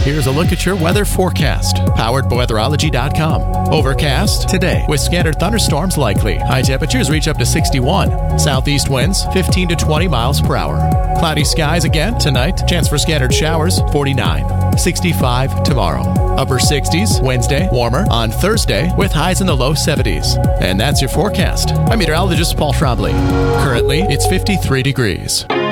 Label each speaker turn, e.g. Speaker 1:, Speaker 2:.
Speaker 1: Here's a look at your weather forecast, powered by weatherology.com. Overcast today with scattered thunderstorms likely. High temperatures reach up to 61. Southeast winds 15 to 20 miles per hour. Cloudy skies again tonight. Chance for scattered showers 49. 65 tomorrow. Upper 60s Wednesday. Warmer on Thursday with highs in the low 70s. And that's your forecast. I'm meteorologist Paul Trombley. Currently, it's 53 degrees.